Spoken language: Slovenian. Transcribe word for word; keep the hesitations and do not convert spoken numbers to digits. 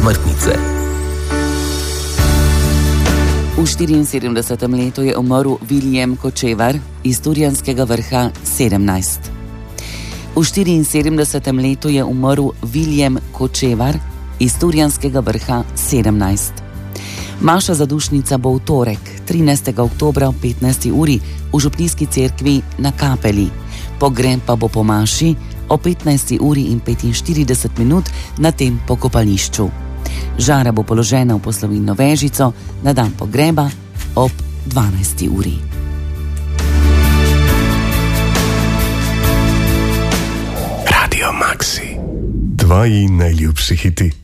smrtnice. V štiriinsedemdesetem letu je umrl Viljem Kočevar iz Turjanskega Vrha sedemnajst. V štiriinsedemdesetem letu je umrl Viljem Kočevar iz Turjanskega Vrha sedemnajst. Maša zadušnica bo v torek, trinajstega oktobra ob petnajsti uri v župnijski cerkvi na Kapeli. Pogreb pa bo po maši o petnajsti uri in petinštirideset minut na tem pokopališču. Žara bo položena v poslovilno vežico na dan pogreba ob dvanajsti uri. Radio Maxi. Tvoji najljubši hiti.